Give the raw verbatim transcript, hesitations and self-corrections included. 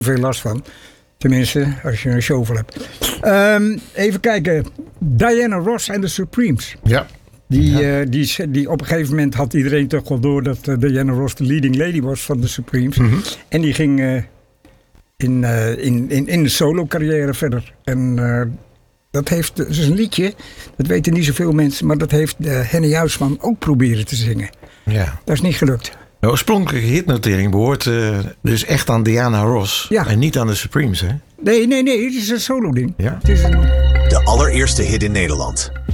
veel last van. Tenminste, als je een show vol hebt. Um, even kijken. Diana Ross en de Supremes. Ja. Die, ja. uh, die, die op een gegeven moment had iedereen toch wel door dat uh, Diana Ross de leading lady was van de Supremes. Mm-hmm. En die ging uh, in, uh, in, in, in de solo carrière verder. En uh, dat heeft, dat is een liedje, dat weten niet zoveel mensen, maar dat heeft uh, Henny Huisman ook proberen te zingen. Ja. Dat is niet gelukt. De oorspronkelijke hitnotering behoort uh, dus echt aan Diana Ross. Ja. En niet aan de Supremes, hè? Nee, nee, nee. Het is een solo ding. Ja? Het is een... De allereerste hit in Nederland.